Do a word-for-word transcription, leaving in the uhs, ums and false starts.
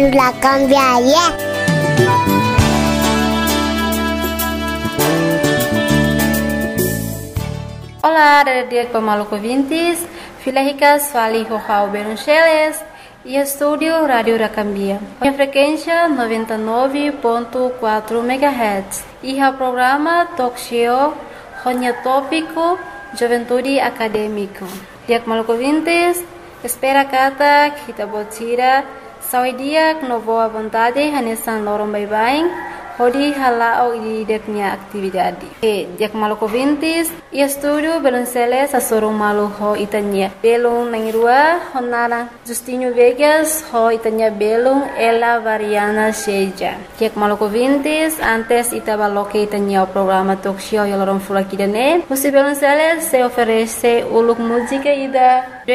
La cambiaria. Olá, dia pemaluco ouvintes, Filéricas fali Rojao Beruncheles e estúdio Rádio Racambia. A frequência noventa e nove ponto quatro megahertz e o programa Talk Show Ronya Tópico Juventude Acadêmico. Dia pemaluco ouvintes, espera kata kita botira saudia no boa vontade hanesan lorong bye-bye. Hodi halao di deknya aktividade. E dia maluco ouvintes, e estúdio Belonceles a sorong malu ho itanya. Belong nangirua honara Justinho Vegas ho itanya belong ela variana seja. Dia maluco ouvintes, antes itabaloke itanya o programa talk show yalorong fulakidane. Você Belonceles se oferece uluk música ida